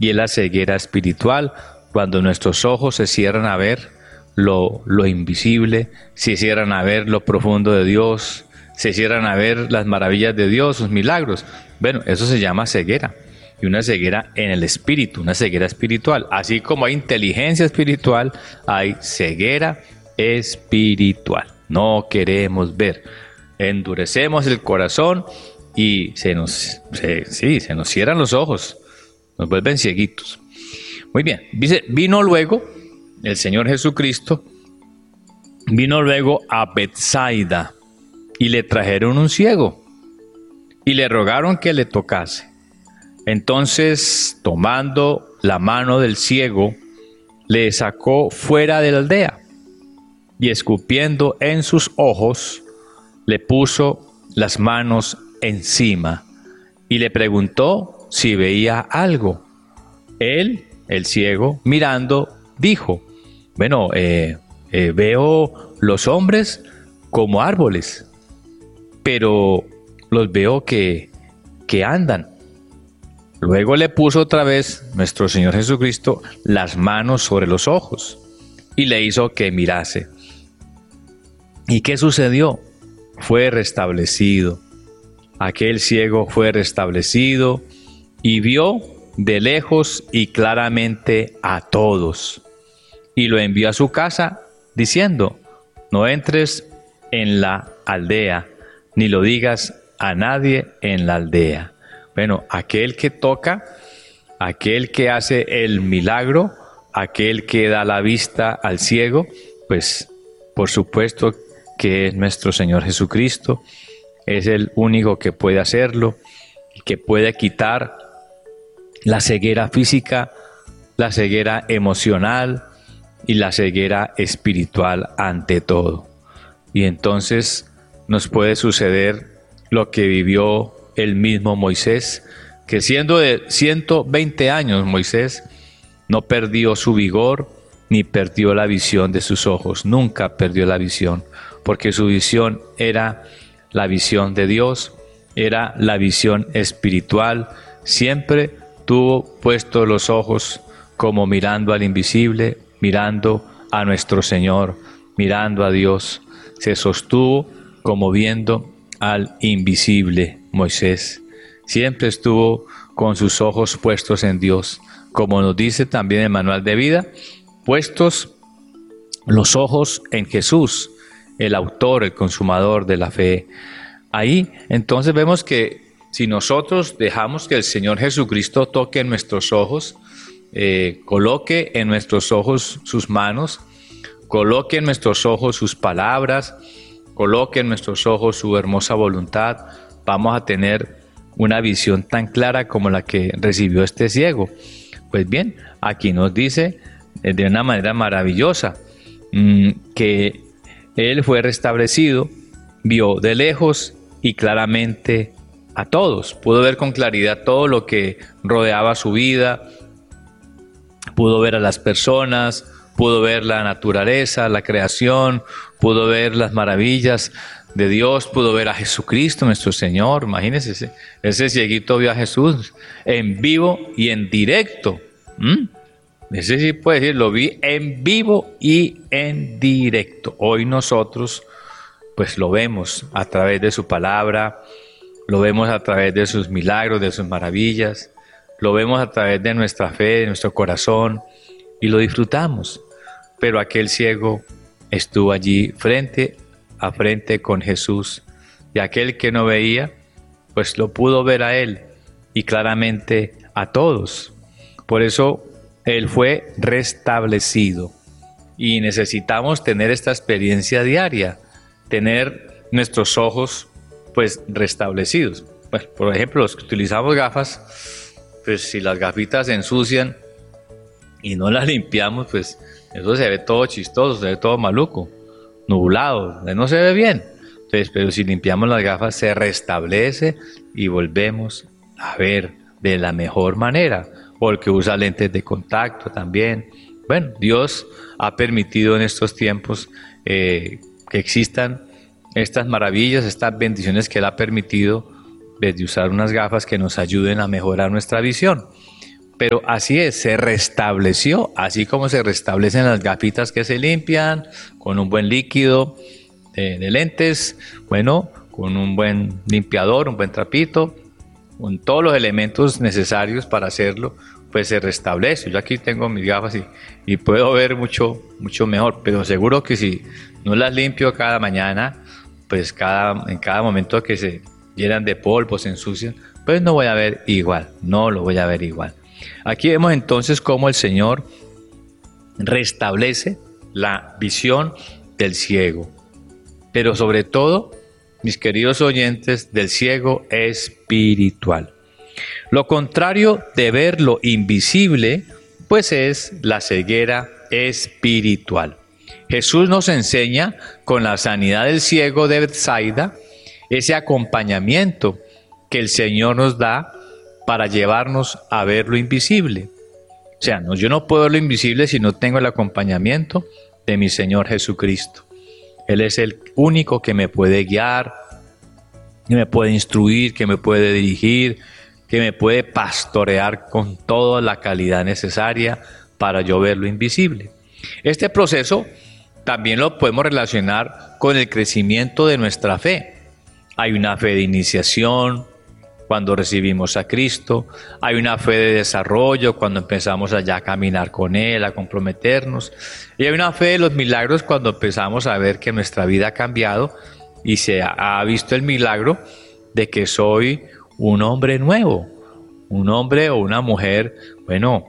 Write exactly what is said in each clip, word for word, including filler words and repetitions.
y es la ceguera espiritual, cuando nuestros ojos se cierran a ver lo, lo invisible, se cierran a ver lo profundo de Dios, se cierran a ver las maravillas de Dios, sus milagros. Bueno, eso se llama ceguera, y una ceguera en el espíritu, una ceguera espiritual. Así como hay inteligencia espiritual, hay ceguera espiritual. No queremos ver, endurecemos el corazón y se nos, se, sí, se nos cierran los ojos, nos vuelven cieguitos. Muy bien, dice, vino luego el Señor Jesucristo, vino luego a Betsaida y le trajeron un ciego y le rogaron que le tocase. Entonces, tomando la mano del ciego, le sacó fuera de la aldea y escupiendo en sus ojos, le puso las manos encima y le preguntó si veía algo. Él, el ciego, mirando, dijo, bueno, eh, eh, veo los hombres como árboles, pero los veo que, que andan. Luego le puso otra vez nuestro Señor Jesucristo las manos sobre los ojos y le hizo que mirase. ¿Y qué sucedió? Fue restablecido. Aquel ciego fue restablecido y vio de lejos y claramente a todos. Y lo envió a su casa diciendo, no entres en la aldea, ni lo digas a nadie en la aldea. Bueno, aquel que toca, aquel que hace el milagro, aquel que da la vista al ciego, pues por supuesto que es nuestro Señor Jesucristo, es el único que puede hacerlo, que puede quitar la ceguera física, la ceguera emocional y la ceguera espiritual ante todo. Y entonces nos puede suceder lo que vivió el mismo Moisés, que siendo de ciento veinte años Moisés, no perdió su vigor ni perdió la visión de sus ojos, nunca perdió la visión, porque su visión era la visión de Dios, era la visión espiritual, siempre tuvo puestos los ojos como mirando al invisible, mirando a nuestro Señor, mirando a Dios, se sostuvo como viendo al invisible Moisés. Siempre estuvo con sus ojos puestos en Dios, como nos dice también el manual de vida, puestos los ojos en Jesús, el autor, el consumador de la fe. Ahí entonces vemos que si nosotros dejamos que el Señor Jesucristo toque en nuestros ojos, eh, coloque en nuestros ojos sus manos, coloque en nuestros ojos sus palabras, coloque en nuestros ojos su hermosa voluntad, vamos a tener una visión tan clara como la que recibió este ciego. Pues bien, aquí nos dice de una manera maravillosa mmm, que él fue restablecido, vio de lejos y claramente a todos, pudo ver con claridad todo lo que rodeaba su vida, pudo ver a las personas, pudo ver la naturaleza, la creación, pudo ver las maravillas de Dios, pudo ver a Jesucristo, nuestro Señor. Imagínense, ese, ese cieguito vio a Jesús en vivo y en directo. ¿Mm? Ese sí puede decir, lo vi en vivo y en directo. Hoy nosotros pues lo vemos a través de su palabra, lo vemos a través de sus milagros, de sus maravillas, lo vemos a través de nuestra fe, de nuestro corazón y lo disfrutamos. Pero aquel ciego estuvo allí frente a frente con Jesús y aquel que no veía pues lo pudo ver a él y claramente a todos. Por eso él fue restablecido y necesitamos tener esta experiencia diaria, tener nuestros ojos pues restablecidos. Bueno, por ejemplo, los que utilizamos gafas, pues si las gafitas se ensucian y no las limpiamos, pues eso se ve todo chistoso, se ve todo maluco, nublado, no se ve bien. Entonces, pero si limpiamos las gafas se restablece y volvemos a ver de la mejor manera. O el que usa lentes de contacto también. Bueno, Dios ha permitido en estos tiempos eh, que existan estas maravillas, estas bendiciones que Él ha permitido desde usar unas gafas que nos ayuden a mejorar nuestra visión. pero así es, se restableció, así como se restablecen las gafitas que se limpian con un buen líquido de, de lentes, bueno, con un buen limpiador, un buen trapito, con todos los elementos necesarios para hacerlo, pues se restablece. Yo aquí tengo mis gafas y, y puedo ver mucho, mucho mejor, pero seguro que si no las limpio cada mañana, pues cada, en cada momento que se llenan de polvo, se ensucian, pues no voy a ver igual, no lo voy a ver igual. Aquí vemos entonces cómo el Señor restablece la visión del ciego, pero sobre todo, mis queridos oyentes, del ciego espiritual. Lo contrario de ver lo invisible, pues es la ceguera espiritual. Jesús nos enseña con la sanidad del ciego de Betsaida ese acompañamiento que el Señor nos da para llevarnos a ver lo invisible. O sea, no, yo no puedo ver lo invisible si no tengo el acompañamiento de mi Señor Jesucristo. Él es el único que me puede guiar, que me puede instruir, que me puede dirigir, que me puede pastorear con toda la calidad necesaria para yo ver lo invisible. Este proceso también lo podemos relacionar con el crecimiento de nuestra fe. Hay una fe de iniciación cuando recibimos a Cristo, hay una fe de desarrollo cuando empezamos allá a caminar con Él, a comprometernos, y hay una fe de los milagros cuando empezamos a ver que nuestra vida ha cambiado y se ha visto el milagro de que soy un hombre nuevo, un hombre o una mujer, bueno,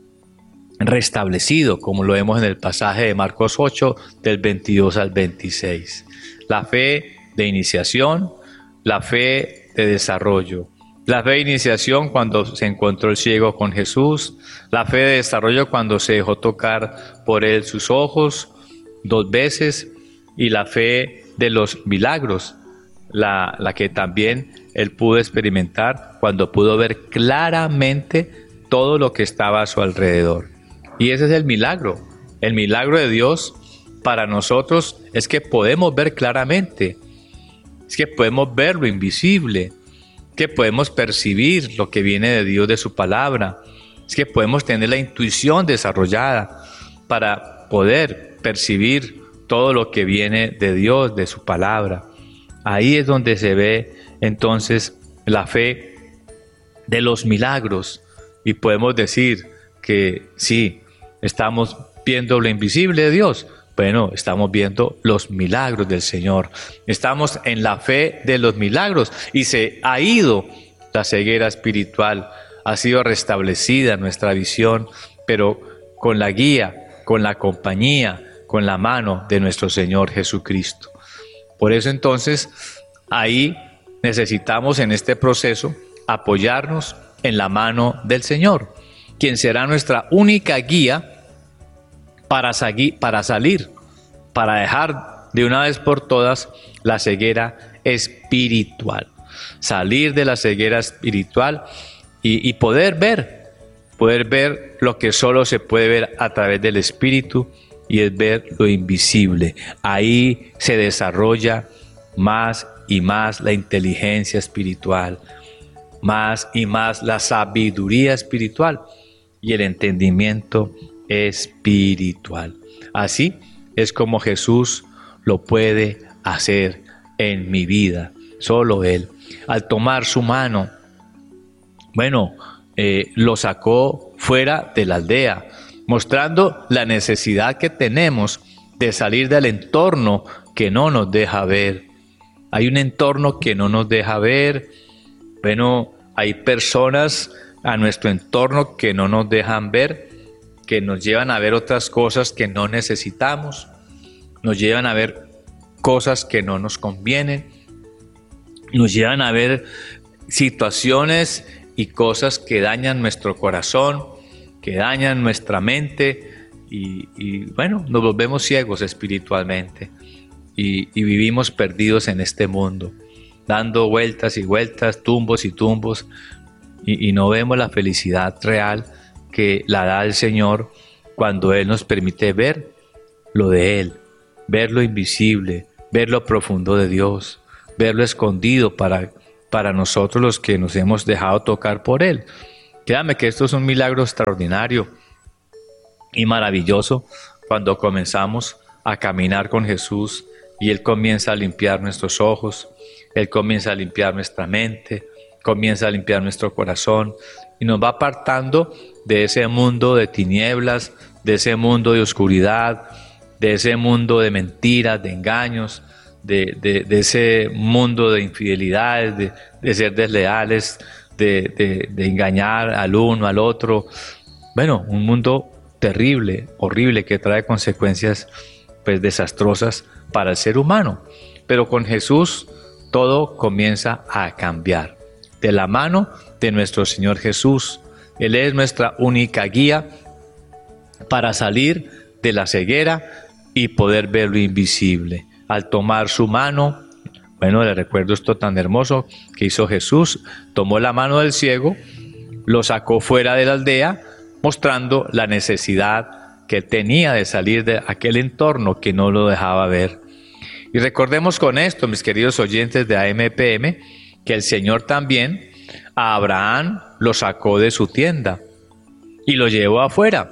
restablecido, como lo vemos en el pasaje de Marcos ocho, del veintidós al veintiséis. La fe de iniciación, la fe de desarrollo. La fe de iniciación cuando se encontró el ciego con Jesús, la fe de desarrollo cuando se dejó tocar por Él sus ojos dos veces, y la fe de los milagros, la, la que también Él pudo experimentar cuando pudo ver claramente todo lo que estaba a su alrededor. Y ese es el milagro. El milagro de Dios para nosotros es que podemos ver claramente, es que podemos ver lo invisible, que podemos percibir lo que viene de Dios, de su palabra, es que podemos tener la intuición desarrollada para poder percibir todo lo que viene de Dios, de su palabra. Ahí es donde se ve entonces la fe de los milagros, y podemos decir que sí, estamos viendo lo invisible de Dios. Bueno, estamos viendo los milagros del Señor. Estamos en la fe de los milagros y se ha ido la ceguera espiritual. Ha sido restablecida nuestra visión, pero con la guía, con la compañía, con la mano de nuestro Señor Jesucristo. Por eso entonces, ahí necesitamos en este proceso apoyarnos en la mano del Señor, quien será nuestra única guía Para, para salir, para dejar de una vez por todas la ceguera espiritual. Salir de la ceguera espiritual y, y poder ver, poder ver lo que solo se puede ver a través del Espíritu, y es ver lo invisible. Ahí se desarrolla más y más la inteligencia espiritual, más y más la sabiduría espiritual y el entendimiento espiritual. Así es como Jesús lo puede hacer en mi vida, solo Él. Al tomar su mano, bueno, eh, lo sacó fuera de la aldea, mostrando la necesidad que tenemos de salir del entorno que no nos deja ver. Hay un entorno que no nos deja ver. Bueno, hay personas a nuestro entorno que no nos dejan ver, que nos llevan a ver otras cosas que no necesitamos, nos llevan a ver cosas que no nos convienen, nos llevan a ver situaciones y cosas que dañan nuestro corazón, que dañan nuestra mente, y, y bueno, nos volvemos ciegos espiritualmente y, y vivimos perdidos en este mundo, dando vueltas y vueltas, tumbos y tumbos, y, y no vemos la felicidad real que la da el Señor cuando Él nos permite ver lo de Él, ver lo invisible, ver lo profundo de Dios, ver lo escondido para, para nosotros los que nos hemos dejado tocar por Él. Créame que esto es un milagro extraordinario y maravilloso cuando comenzamos a caminar con Jesús y Él comienza a limpiar nuestros ojos, Él comienza a limpiar nuestra mente, comienza a limpiar nuestro corazón y nos va apartando de ese mundo de tinieblas, de ese mundo de oscuridad, de ese mundo de mentiras, de engaños, de, de, de ese mundo de infidelidades, de, de ser desleales, de, de, de engañar al uno, al otro. Bueno, un mundo terrible, horrible, que trae consecuencias pues desastrosas para el ser humano. Pero con Jesús todo comienza a cambiar. De la mano de nuestro Señor Jesús. Él es nuestra única guía para salir de la ceguera y poder ver lo invisible. Al tomar su mano, bueno, le recuerdo esto tan hermoso que hizo Jesús, tomó la mano del ciego, lo sacó fuera de la aldea, mostrando la necesidad que tenía de salir de aquel entorno que no lo dejaba ver. Y recordemos con esto, mis queridos oyentes de A M P M, que el Señor también a Abraham lo sacó de su tienda y lo llevó afuera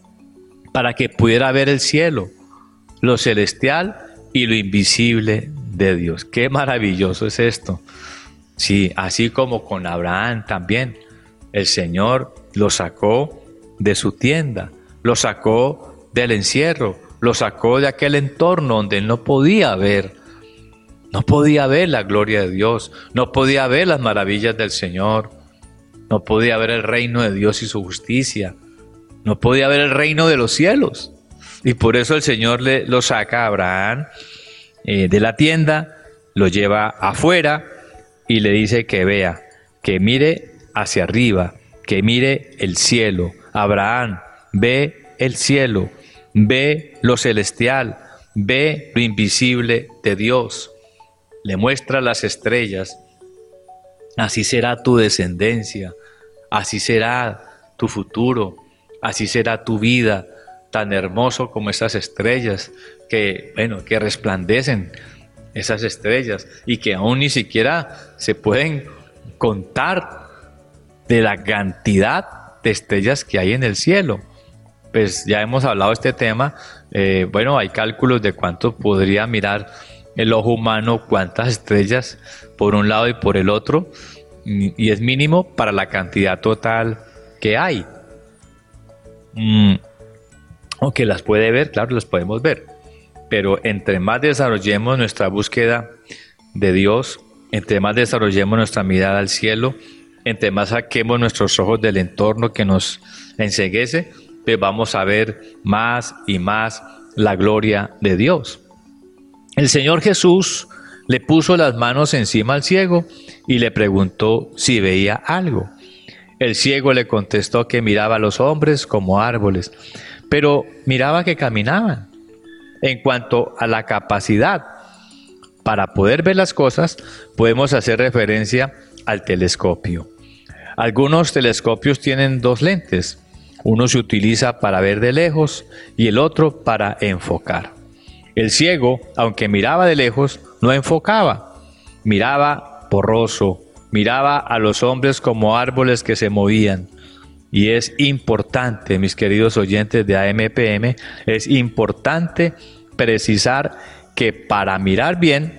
para que pudiera ver el cielo, lo celestial y lo invisible de Dios. ¡Qué maravilloso es esto! Sí, así como con Abraham también, el Señor lo sacó de su tienda, lo sacó del encierro, lo sacó de aquel entorno donde él no podía ver, no podía ver la gloria de Dios, no podía ver las maravillas del Señor, no podía ver el reino de Dios y su justicia, no podía ver el reino de los cielos. Y por eso el Señor le, lo saca a Abraham eh, de la tienda, lo lleva afuera y le dice que vea, que mire hacia arriba, que mire el cielo. Abraham, ve el cielo, ve lo celestial, ve lo invisible de Dios. Le muestra las estrellas. Así será tu descendencia, así será tu futuro, así será tu vida, tan hermoso como esas estrellas que, bueno, que resplandecen esas estrellas y que aún ni siquiera se pueden contar de la cantidad de estrellas que hay en el cielo. Pues ya hemos hablado de este tema, eh, bueno, hay cálculos de cuánto podría mirar el ojo humano, cuántas estrellas por un lado y por el otro, y es mínimo para la cantidad total que hay. Mm, aunque las puede ver, claro, las podemos ver, pero entre más desarrollemos nuestra búsqueda de Dios, entre más desarrollemos nuestra mirada al cielo, entre más saquemos nuestros ojos del entorno que nos enceguece, pues vamos a ver más y más la gloria de Dios. El Señor Jesús le puso las manos encima al ciego y le preguntó si veía algo. El ciego le contestó que miraba a los hombres como árboles, pero miraba que caminaban. En cuanto a la capacidad para poder ver las cosas, podemos hacer referencia al telescopio. Algunos telescopios tienen dos lentes. Uno se utiliza para ver de lejos y el otro para enfocar. El ciego, aunque miraba de lejos, no enfocaba. Miraba borroso, miraba a los hombres como árboles que se movían. Y es importante, mis queridos oyentes de A M P M, es importante precisar que para mirar bien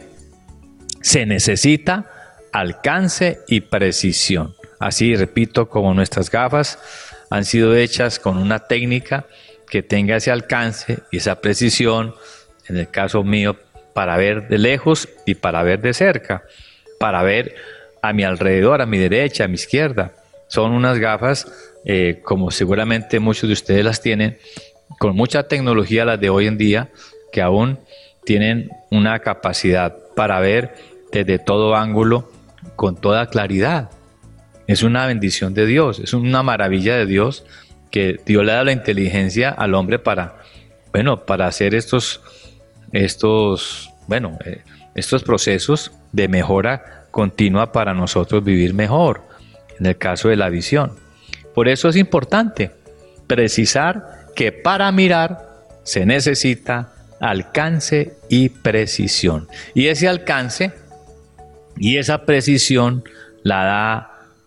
se necesita alcance y precisión. Así, repito, como nuestras gafas han sido hechas con una técnica que tenga ese alcance y esa precisión, en el caso mío, para ver de lejos y para ver de cerca, para ver a mi alrededor, a mi derecha, a mi izquierda. Son unas gafas, eh, como seguramente muchos de ustedes las tienen, con mucha tecnología, las de hoy en día, que aún tienen una capacidad para ver desde todo ángulo, con toda claridad. Es una bendición de Dios, es una maravilla de Dios, que Dios le da la inteligencia al hombre para, bueno, para hacer estos, estos, bueno, eh, estos procesos de mejora continua para nosotros vivir mejor, en el caso de la visión. Por eso es importante precisar que para mirar se necesita alcance y precisión. Y ese alcance y esa precisión la da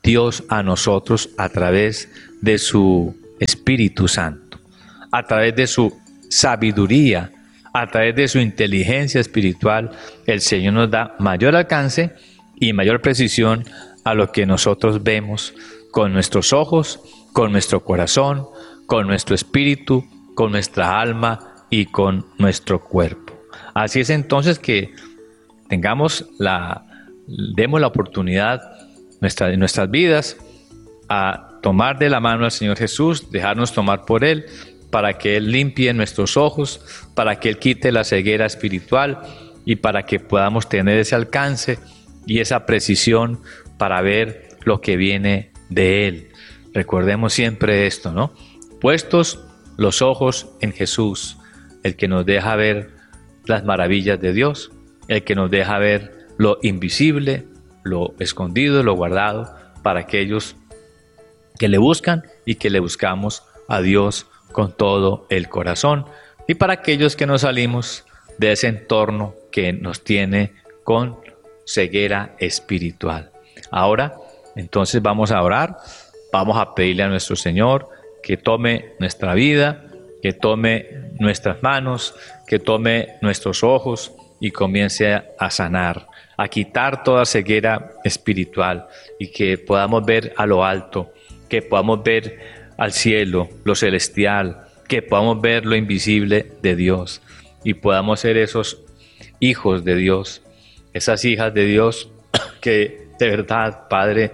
Dios a nosotros a través de su Espíritu Santo, a través de su sabiduría, a través de su inteligencia espiritual. El Señor nos da mayor alcance y mayor precisión a lo que nosotros vemos con nuestros ojos, con nuestro corazón, con nuestro espíritu, con nuestra alma y con nuestro cuerpo. Así es entonces que tengamos la, demos la oportunidad nuestra, en nuestras vidas a tomar de la mano al Señor Jesús, dejarnos tomar por Él, para que Él limpie nuestros ojos, para que Él quite la ceguera espiritual y para que podamos tener ese alcance y esa precisión para ver lo que viene de Él. Recordemos siempre esto, ¿no? Puestos los ojos en Jesús, el que nos deja ver las maravillas de Dios, el que nos deja ver lo invisible, lo escondido, lo guardado, para aquellos que le buscan y que le buscamos a Dios con todo el corazón, y para aquellos que nos salimos de ese entorno que nos tiene con ceguera espiritual. Ahora, entonces vamos a orar, vamos a pedirle a nuestro Señor que tome nuestra vida, que tome nuestras manos, que tome nuestros ojos y comience a sanar, a quitar toda ceguera espiritual y que podamos ver a lo alto, que podamos ver al cielo, lo celestial, que podamos ver lo invisible de Dios y podamos ser esos hijos de Dios, esas hijas de Dios que de verdad, Padre,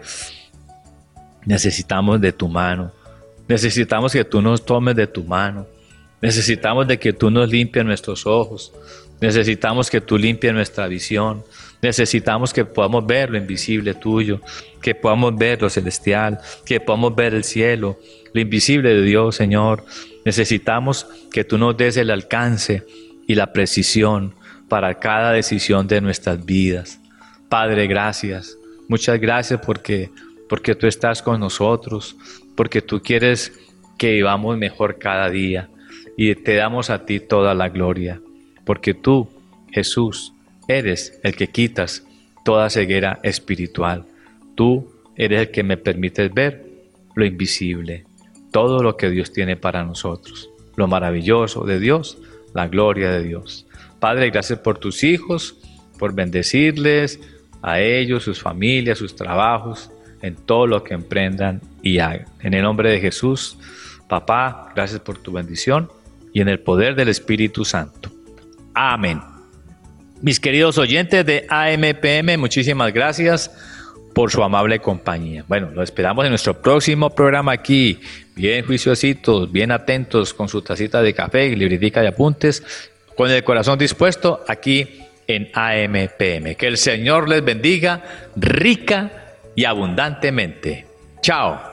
necesitamos de tu mano, necesitamos que tú nos tomes de tu mano, necesitamos de que tú nos limpies nuestros ojos, necesitamos que tú limpies nuestra visión, necesitamos que podamos ver lo invisible tuyo, que podamos ver lo celestial, que podamos ver el cielo, lo invisible de Dios, Señor. Necesitamos que tú nos des el alcance y la precisión para cada decisión de nuestras vidas. Padre, gracias. Muchas gracias porque, porque tú estás con nosotros, porque tú quieres que vivamos mejor cada día y te damos a ti toda la gloria, porque tú, Jesús, eres el que quitas toda ceguera espiritual. Tú eres el que me permites ver lo invisible, todo lo que Dios tiene para nosotros, lo maravilloso de Dios, la gloria de Dios. Padre, gracias por tus hijos, por bendecirles a ellos, sus familias, sus trabajos, en todo lo que emprendan y hagan. En el nombre de Jesús, Papá, gracias por tu bendición y en el poder del Espíritu Santo. Amén. Mis queridos oyentes de A M P M, muchísimas gracias por su amable compañía. Bueno, lo esperamos en nuestro próximo programa aquí, bien juiciositos, bien atentos con su tacita de café, libretica y apuntes, con el corazón dispuesto aquí en A M P M. Que el Señor les bendiga rica y abundantemente. Chao.